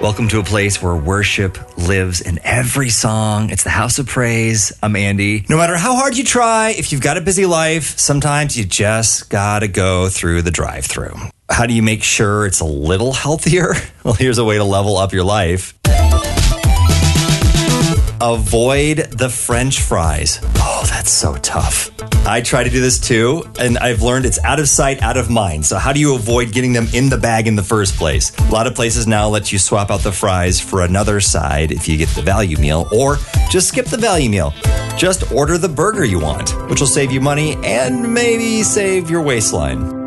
Welcome to a place where worship lives in every song. It's the House of Praise. I'm Andy. No matter how hard you try, if you've got a busy life, sometimes you just gotta go through the drive-thru. How do you make sure it's a little healthier? Well, here's a way to level up your life. Avoid the French fries. Oh, that's so tough. I try to do this too, and I've learned it's out of sight, out of mind. So how do you avoid getting them in the bag in the first place? A lot of places now let you swap out the fries for another side if you get the value meal, or just skip the value meal. Just order the burger you want, which will save you money and maybe save your waistline.